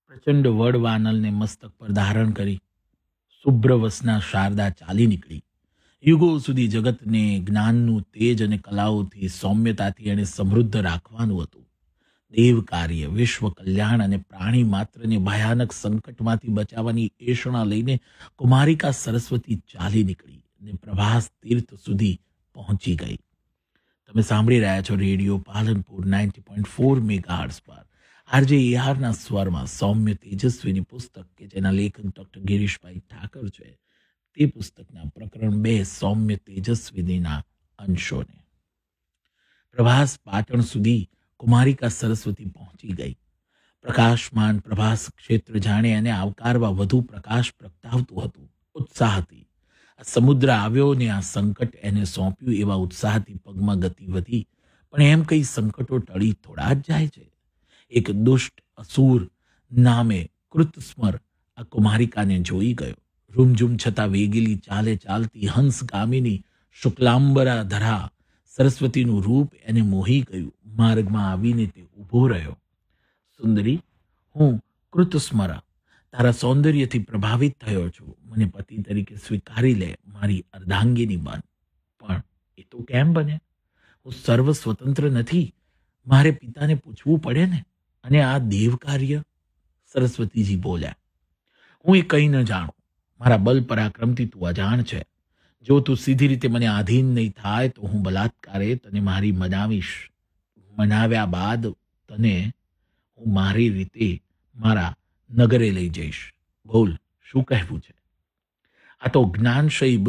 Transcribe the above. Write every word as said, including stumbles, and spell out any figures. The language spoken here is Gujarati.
પ્રચંડ વડ વાનલને મસ્તક પર ધારણ કરી શુભ્રવસના શારદા ચાલી નીકળી. યુગો સુધી જગતને જ્ઞાનનું તેજ અને કલાઓથી સૌમ્યતાથી અને સમૃદ્ધ રાખવાનું હતું. દેવ કાર્ય, વિશ્વ કલ્યાણ અને પ્રાણી માત્રને ભયાનક સંકટમાંથી બચાવવાની એષણા લઈને કુમારિકા સરસ્વતી ચાલી નીકળી અને પ્રભાસ તીર્થ સુધી પહોંચી ગઈ. તમે સાંભળી રહ્યા છો radio Palanpur ninety point four megahertz પર આરજે એઆરના સ્વરમાં સૌમ્ય તેજસ્વીની પુસ્તક કે જેના લેખક ડોક્ટર ગિરીશભાઈ ઠાકર છે, તે પુસ્તકના પ્રકરણ બે સૌમ્ય તેજસ્વીનીના અંશોને. પ્રભાસ પાટણ સુધી કુમારિકા સરસ્વતી પહોંચી ગઈ. પ્રકાશમાન પ્રભાસ ક્ષેત્ર જાણે એને આવકારવા વધુ પ્રકાશ પ્રગટાવતું હતું. ઉત્સાહથી આ સમુદ્ર આવ્યો ને આ સંકટ એને સોંપ્યું એવા ઉત્સાહથી પગમાં ગતિ વધી. પણ એમ કઈ સંકટો ટળી થોડા જ જાય છે. એક દુષ્ટ અસુર નામે કૃતસ્મર આ કુમારિકાને જોઈ ગયો. રૂમઝૂમ છતાં વેગીલી ચાલે ચાલતી હંસગામિની શુક્લાંબરા ધરા સરસ્વતીનું રૂપ એને મોહી ગયું. માર્ગમાં આવીને તે ઊભો રહ્યો. સુંદરી, હું કૃતસ્મરા તારા સૌંદર્યથી પ્રભાવિત થયો છું. મને પતિ તરીકે સ્વીકારી લે, મારી અર્ધાંગીની બન. પણ એ તો કેમ બને? હું સર્વ સ્વતંત્ર નથી. મારે પિતાને પૂછવું પડે ને. અને આ દેવ કાર્ય? સરસ્વતીજી બોલ્યા, હું એ કંઈ ન જાણું. મારા બલ પરાક્રમથી તું અજાણ છે. જો તું સીધી રીતે મને આધીન નહીં થાય તો હું બલાત્કારે તને મારી મનાવીશ. મનાવ્યા બાદ તને હું મારી રીતે મારા નગરે લઈ જઈશ. બોલ, શું કહેવું છે? આ તો જ્ઞાનશયી